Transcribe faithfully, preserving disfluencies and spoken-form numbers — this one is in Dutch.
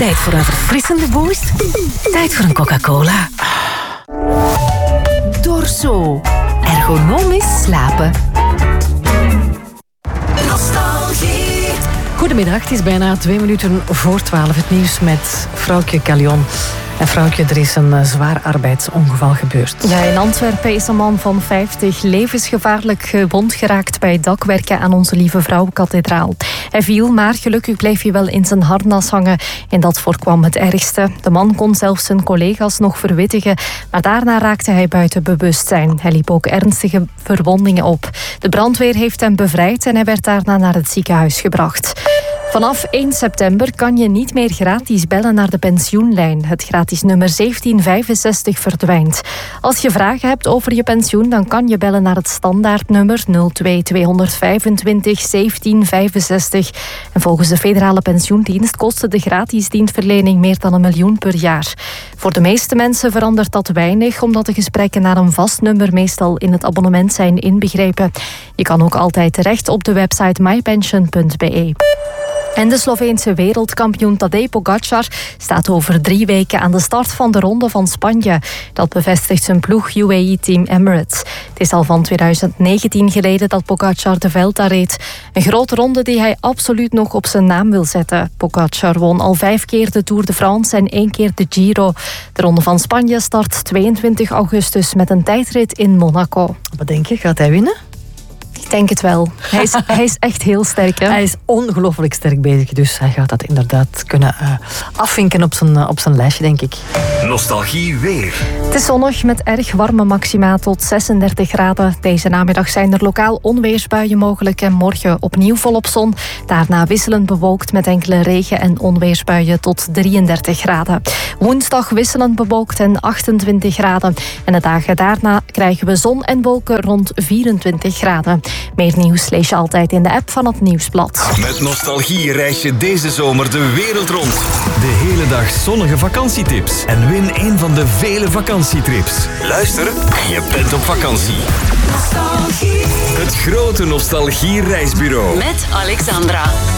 Tijd voor een verfrissende boost? Tijd voor een Coca-Cola. Dorso. Ergonomisch slapen. Nostalgie. Goedemiddag, het is bijna twee minuten voor twaalf. Het nieuws met vrouwtje Calion. En vrouwtje, er is een uh, zwaar arbeidsongeval gebeurd. Ja, in Antwerpen is een man van vijftig levensgevaarlijk gewond geraakt bij dakwerken aan Onze Lieve Vrouwenkathedraal. Hij viel, maar gelukkig bleef hij wel in zijn harnas hangen. En dat voorkwam het ergste. De man kon zelfs zijn collega's nog verwittigen, maar daarna raakte hij buiten bewustzijn. Hij liep ook ernstige verwondingen op. De brandweer heeft hem bevrijd en hij werd daarna naar het ziekenhuis gebracht. Vanaf één september kan je niet meer gratis bellen naar de pensioenlijn. Het gratis nummer zeventien vijfenzestig verdwijnt. Als je vragen hebt over je pensioen, dan kan je bellen naar het standaardnummer nul twee tweehonderdvijfentwintig zeventien vijfenzestig. En volgens de federale pensioendienst kostte de gratis dienstverlening meer dan een miljoen per jaar. Voor de meeste mensen verandert dat weinig, omdat de gesprekken naar een vast nummer meestal in het abonnement zijn inbegrepen. Je kan ook altijd terecht op de website mypension punt b e. En de Sloveense wereldkampioen Tadej Pogačar staat over drie weken aan de start van de Ronde van Spanje. Dat bevestigt zijn ploeg U A E-team Emirates. Het is al van tweeduizend negentien geleden dat Pogačar de Vuelta reed. Een grote ronde die hij absoluut nog op zijn naam wil zetten. Pogačar won al vijf keer de Tour de France en één keer de Giro. De Ronde van Spanje start tweeëntwintig augustus met een tijdrit in Monaco. Wat denk je, gaat hij winnen? Ik denk het wel. Hij is, hij is echt heel sterk. Hè? Hij is ongelooflijk sterk bezig, dus hij gaat dat inderdaad kunnen uh, afvinken op zijn, uh, op zijn lijstje, denk ik. Nostalgie weer. Het is zonnig met erg warme maxima tot zesendertig graden. Deze namiddag zijn er lokaal onweersbuien mogelijk en morgen opnieuw volop zon. Daarna wisselend bewolkt met enkele regen- en onweersbuien tot drieëndertig graden. Woensdag wisselend bewolkt en achtentwintig graden. En de dagen daarna krijgen we zon en wolken rond vierentwintig graden. Meer nieuws lees je altijd in de app van het Nieuwsblad. Met Nostalgie reis je deze zomer de wereld rond. De hele dag zonnige vakantietips. En win een van de vele vakantietrips. Luister en je bent op vakantie. Nostalgie. Het grote Nostalgie reisbureau. Met Alexandra.